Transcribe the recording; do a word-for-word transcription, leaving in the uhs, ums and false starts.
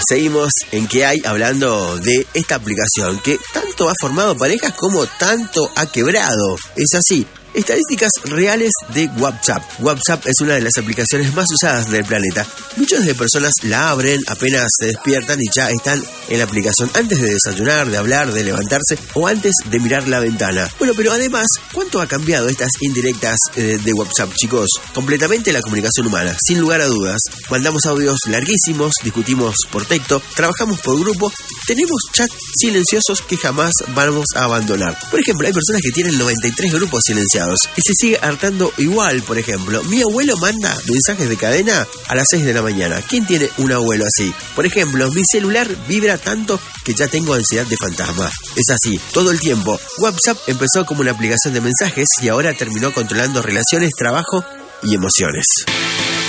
Seguimos en ¿Qué hay? Hablando de esta aplicación que tanto ha formado parejas como tanto ha quebrado. Es así. Estadísticas reales de WhatsApp. WhatsApp es una de las aplicaciones más usadas del planeta. Millones de personas la abren, apenas se despiertan y ya están en la aplicación antes de desayunar, de hablar, de levantarse o antes de mirar la ventana. Bueno, pero además, ¿cuánto ha cambiado estas indirectas eh, de WhatsApp, chicos? Completamente la comunicación humana, sin lugar a dudas. Mandamos audios larguísimos, discutimos por texto, trabajamos por grupo, tenemos chats silenciosos que jamás vamos a abandonar. Por ejemplo, hay personas que tienen noventa y tres grupos silenciados y se sigue hartando igual. Por ejemplo, mi abuelo manda mensajes de cadena a las seis de la mañana. ¿Quién tiene un abuelo así? Por ejemplo, mi celular vibra tanto que ya tengo ansiedad de fantasma. Es así, todo el tiempo. WhatsApp empezó como una aplicación de mensajes y ahora terminó controlando relaciones, trabajo y emociones.